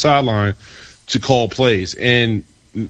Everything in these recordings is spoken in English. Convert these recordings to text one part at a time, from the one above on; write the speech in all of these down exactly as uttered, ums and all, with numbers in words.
sideline to call plays. And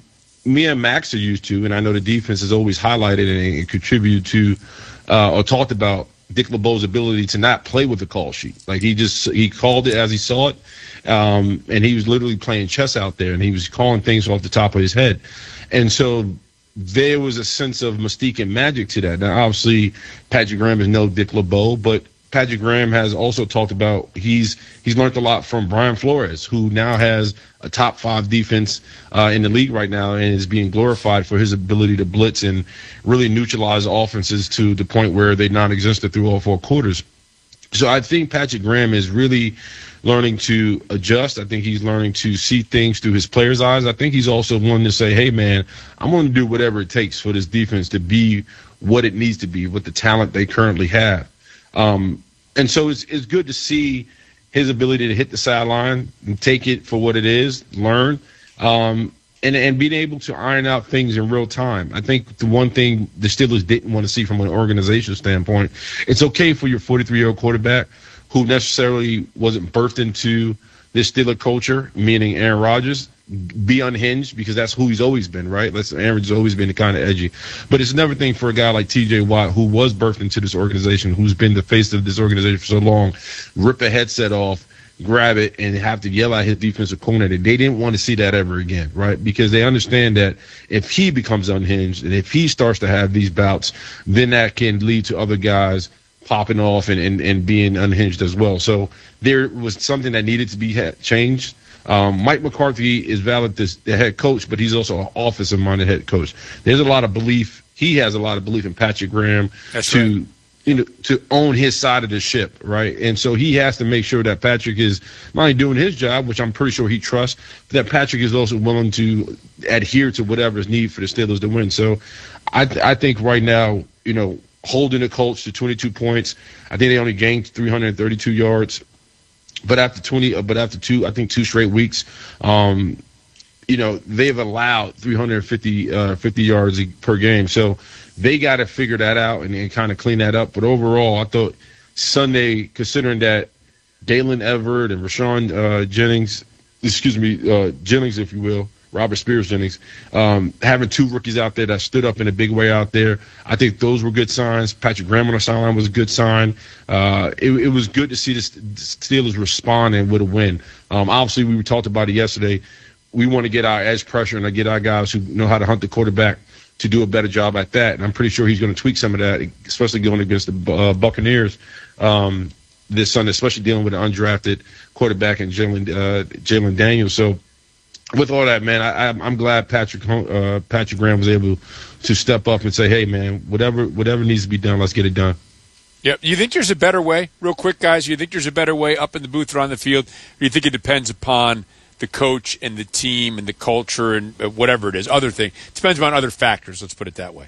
me and Max are used to, and I know the defense has always highlighted and, and contributed to uh, or talked about Dick LeBeau's ability to not play with the call sheet. Like he just he called it as he saw it, um, and he was literally playing chess out there, and he was calling things off the top of his head. And so there was a sense of mystique and magic to that. Now, obviously, Patrick Graham is no Dick LeBeau, but Patrick Graham has also talked about he's he's learned a lot from Brian Flores, who now has a top five defense uh, in the league right now and is being glorified for his ability to blitz and really neutralize offenses to the point where they non-existent through all four quarters. So I think Patrick Graham is really learning to adjust. I think he's learning to see things through his players' eyes. I think he's also wanting to say, hey, man, I'm going to do whatever it takes for this defense to be what it needs to be with the talent they currently have. Um, and so it's it's good to see his ability to hit the sideline and take it for what it is, learn, um, and, and being able to iron out things in real time. I think the one thing the Steelers didn't want to see from an organizational standpoint, it's okay for your forty-three-year-old quarterback who necessarily wasn't birthed into this Steeler culture, meaning Aaron Rodgers, be unhinged because that's who he's always been, right? That's Aaron's always been kind of edgy. But it's another thing for a guy like T J Watt, who was birthed into this organization, who's been the face of this organization for so long, rip a headset off, grab it, and have to yell at his defensive coordinator. They didn't want to see that ever again, right? Because they understand that if he becomes unhinged and if he starts to have these bouts, then that can lead to other guys popping off and, and, and being unhinged as well. So there was something that needed to be changed. Um, Mike McCarthy is valid as the head coach, but he's also an offensive-minded head coach. There's a lot of belief. He has a lot of belief in Patrick Graham That's to right. you know to own his side of the ship, right? And so he has to make sure that Patrick is not only doing his job, which I'm pretty sure he trusts, but that Patrick is also willing to adhere to whatever is needed for the Steelers to win. So I, th- I think right now, you know, holding the Colts to twenty-two points, I think they only gained three hundred thirty-two yards. But after twenty, but after two, I think two straight weeks, um, you know, they've allowed three hundred fifty, uh, fifty yards per game. So they got to figure that out and, and kind of clean that up. But overall, I thought Sunday, considering that Dalen Everett and Rashawn uh, Jennings, excuse me, uh, Jennings, if you will, Robert Spears Jennings, um, having two rookies out there that stood up in a big way out there, I think those were good signs. Patrick Graham on the sideline was a good sign. Uh, it, it was good to see the Steelers responding with a win. Um, obviously, we talked about it yesterday. We want to get our edge pressure and get our guys who know how to hunt the quarterback to do a better job at that. And I'm pretty sure he's going to tweak some of that, especially going against the uh, Buccaneers um, this Sunday, especially dealing with an undrafted quarterback and Jalen uh, Jalen Daniels. So, with all that, man, I, I'm glad Patrick uh, Patrick Graham was able to step up and say, "Hey, man, whatever whatever needs to be done, let's get it done." Yep. You think there's a better way, real quick, guys? You think there's a better way up in the booth or on the field, or you think it depends upon the coach and the team and the culture and whatever it is, other thing? It depends on other factors. Let's put it that way.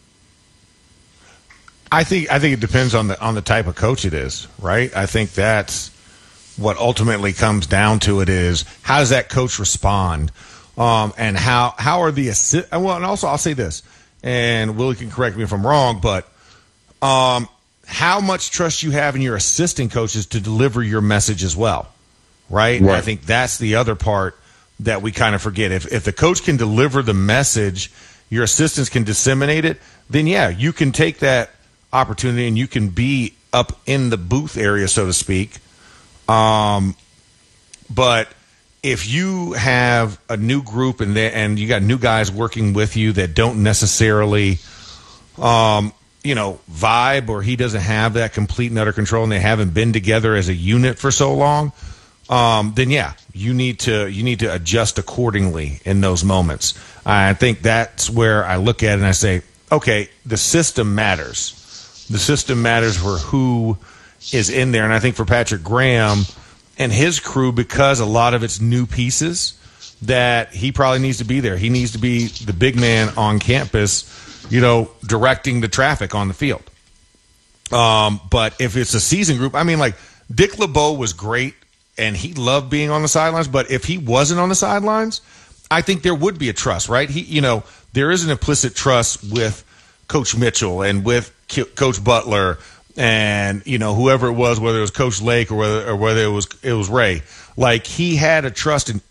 I think I think it depends on the on the type of coach it is, right? I think that's what ultimately comes down to it is how does that coach respond, um, and how how are the assi- well, and also I'll say this, and Willie can correct me if I'm wrong, but um, how much trust you have in your assistant coaches to deliver your message as well, right? Right. I think that's the other part that we kind of forget. If if the coach can deliver the message, your assistants can disseminate it, then yeah, you can take that opportunity and you can be up in the booth area, so to speak. Um, but if you have a new group and they, and you got new guys working with you that don't necessarily, um, you know, vibe, or he doesn't have that complete and utter control, and they haven't been together as a unit for so long, um, then yeah, you need to you need to adjust accordingly in those moments. I think that's where I look at it and I say, okay, the system matters. The system matters for who is in there. And I think for Patrick Graham and his crew, because a lot of it's new pieces, that he probably needs to be there. He needs to be the big man on campus, you know, directing the traffic on the field. Um, but if it's a season group, I mean, like Dick LeBeau was great and he loved being on the sidelines. But if he wasn't on the sidelines, I think there would be a trust, right? He, you know, there is an implicit trust with Coach Mitchell and with Coach Butler and, you know, whoever it was, whether it was Coach Lake or whether or whether it was it was Ray. Like, he had a trust in